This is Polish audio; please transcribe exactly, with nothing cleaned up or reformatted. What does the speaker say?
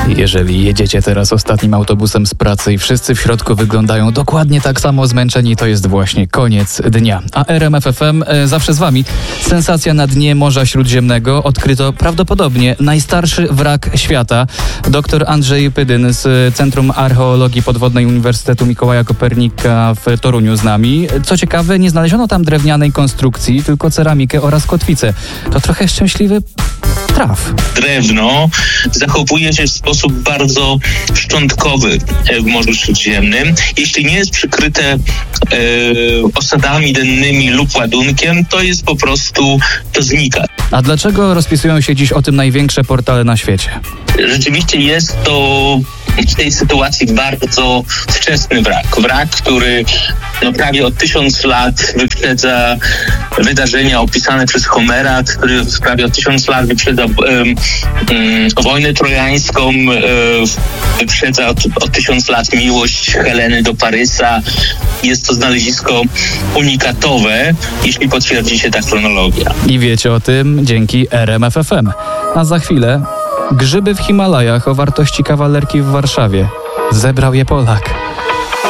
Jeżeli jedziecie teraz ostatnim autobusem z pracy i wszyscy w środku wyglądają dokładnie tak samo zmęczeni, to jest właśnie koniec dnia. A R M F F M e, zawsze z wami. Sensacja na dnie Morza Śródziemnego. Odkryto prawdopodobnie najstarszy wrak świata. Doktor Andrzej Pydyn z Centrum Archeologii Podwodnej Uniwersytetu Mikołaja Kopernika w Toruniu z nami. Co ciekawe, nie znaleziono tam drewnianej konstrukcji, tylko ceramikę oraz kotwicę. To trochę szczęśliwy traf. Drewno zachowuje się w sposób bardzo szczątkowy w Morzu Śródziemnym. Jeśli nie jest przykryte e, osadami dennymi lub ładunkiem, to jest po prostu, to znika. A dlaczego rozpisują się dziś o tym największe portale na świecie? Rzeczywiście jest to w tej sytuacji bardzo wczesny wrak. Wrak, który no, prawie o tysiąc lat wyprzedza wydarzenia opisane przez Homera, który prawie o tysiąc lat wyprzedza um, um, wojnę trojańską, um, wyprzedza o, o tysiąc lat miłość Heleny do Parysa. Jest to znalezisko unikatowe, jeśli potwierdzi się ta chronologia. I wiecie o tym dzięki R M F F M. A za chwilę grzyby w Himalajach o wartości kawalerki w Warszawie. Zebrał je Polak.